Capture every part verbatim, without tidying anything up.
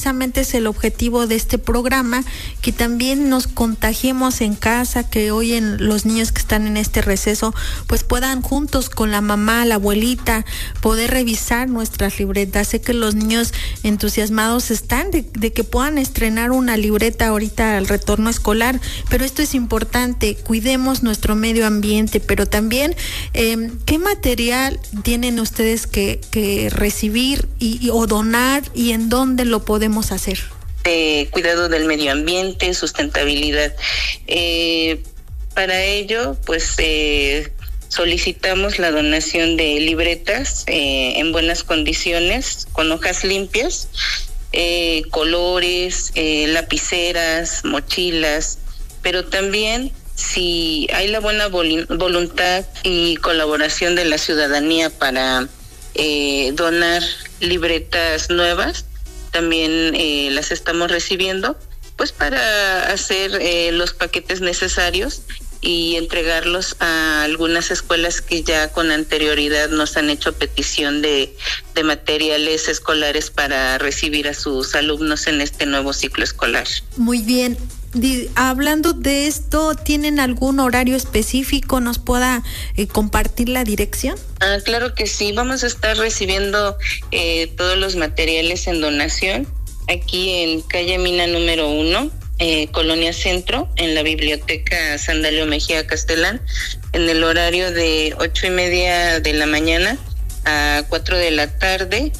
Precisamente es el objetivo de este programa, que también nos contagiemos en casa, que hoy en los niños que están en este receso pues puedan juntos con la mamá, la abuelita, poder revisar nuestras libretas. Sé que los niños entusiasmados están de, de que puedan estrenar una libreta ahorita al retorno escolar, pero esto es importante, cuidemos nuestro medio ambiente, pero también eh, ¿qué material tienen ustedes que, que recibir y, y, o donar, y en dónde lo podemos hacer? De cuidado del medio ambiente, sustentabilidad. Eh, para ello, pues eh, solicitamos la donación de libretas eh, en buenas condiciones, con hojas limpias, eh, colores, eh, lapiceras, mochilas, pero también si hay la buena vol- voluntad y colaboración de la ciudadanía para eh, donar libretas nuevas, también eh, las estamos recibiendo, pues para hacer eh, los paquetes necesarios y entregarlos a algunas escuelas que ya con anterioridad nos han hecho petición de, de materiales escolares para recibir a sus alumnos en este nuevo ciclo escolar. Muy bien. Hablando de esto, ¿tienen algún horario específico? ¿Nos pueda eh, compartir la dirección? Ah, claro que sí, vamos a estar recibiendo eh, todos los materiales en donación aquí en calle Mina número uno, eh, Colonia Centro, en la Biblioteca Sandalio Mejía Castelán, en el horario de ocho y media de la mañana a cuatro de la tarde,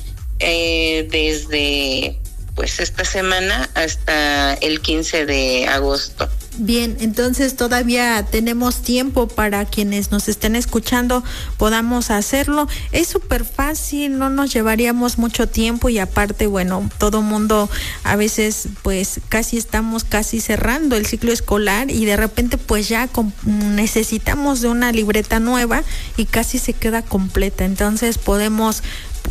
eh, desde pues esta semana hasta el quince de agosto. Bien, entonces todavía tenemos tiempo para quienes nos estén escuchando, podamos hacerlo. Es súper fácil, no nos llevaríamos mucho tiempo, y aparte, bueno, todo mundo a veces pues casi estamos casi cerrando el ciclo escolar y de repente pues ya com- necesitamos de una libreta nueva y casi se queda completa. Entonces podemos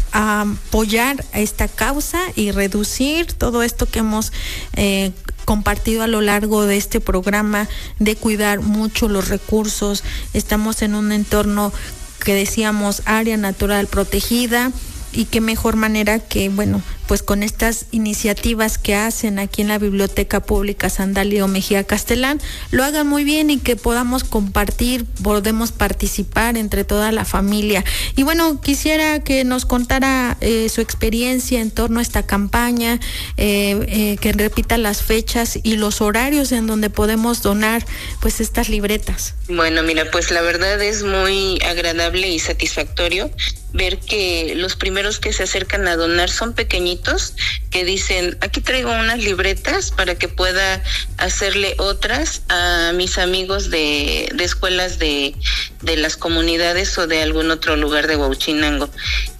a apoyar a esta causa y reducir todo esto que hemos eh, compartido a lo largo de este programa, de cuidar mucho los recursos. Estamos en un entorno que decíamos área natural protegida, y qué mejor manera que, bueno, pues con estas iniciativas que hacen aquí en la Biblioteca Pública Sandalio Mejía Castelán, lo hagan muy bien y que podamos compartir, podemos participar entre toda la familia. Y bueno, quisiera que nos contara eh, su experiencia en torno a esta campaña, eh, eh, que repita las fechas y los horarios en donde podemos donar pues estas libretas. Bueno, mira, pues la verdad es muy agradable y satisfactorio ver que los primeros que se acercan a donar son pequeñitos, que dicen, aquí traigo unas libretas para que pueda hacerle otras a mis amigos de, de escuelas de, de las comunidades o de algún otro lugar de Huauchinango.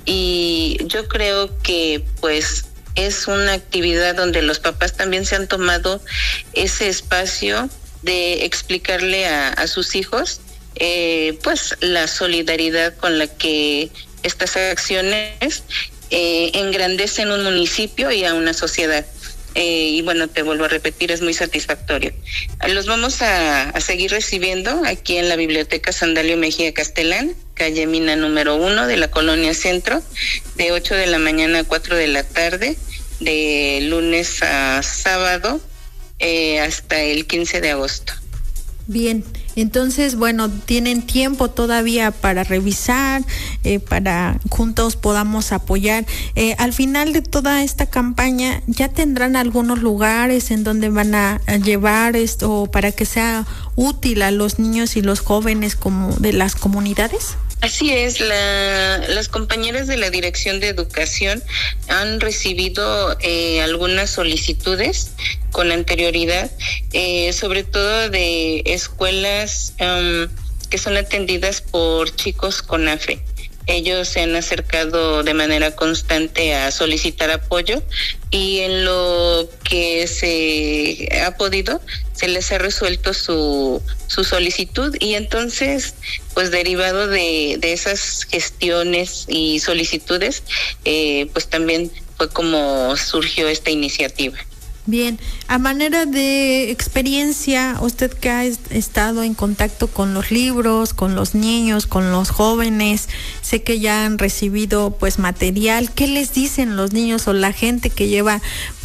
Y yo creo que pues es una actividad donde los papás también se han tomado ese espacio de explicarle a, a sus hijos eh, pues la solidaridad con la que estas acciones eh, engrandecen un municipio y a una sociedad. Eh, y bueno, te vuelvo a repetir, es muy satisfactorio. Los vamos a, a seguir recibiendo aquí en la Biblioteca Sandalio Mejía Castelán, calle Mina número uno de la Colonia Centro, de ocho de la mañana a cuatro de la tarde, de lunes a sábado, eh, hasta el quince de agosto. Bien, entonces, bueno, tienen tiempo todavía para revisar, eh, para juntos podamos apoyar. Eh, al final de toda esta campaña, ¿ya tendrán algunos lugares en donde van a, a llevar esto para que sea útil a los niños y los jóvenes como de las comunidades? Así es, la, las compañeras de la Dirección de Educación han recibido eh, algunas solicitudes con anterioridad, eh, sobre todo de escuelas um, que son atendidas por chicos con A F E. Ellos se han acercado de manera constante a solicitar apoyo, y en lo que se ha podido se les ha resuelto su su solicitud, y entonces pues derivado de, de esas gestiones y solicitudes eh, pues también fue como surgió esta iniciativa. Bien, a manera de experiencia, usted que ha est- estado en contacto con los libros, con los niños, con los jóvenes, sé que ya han recibido pues material, ¿qué les dicen los niños o la gente que lleva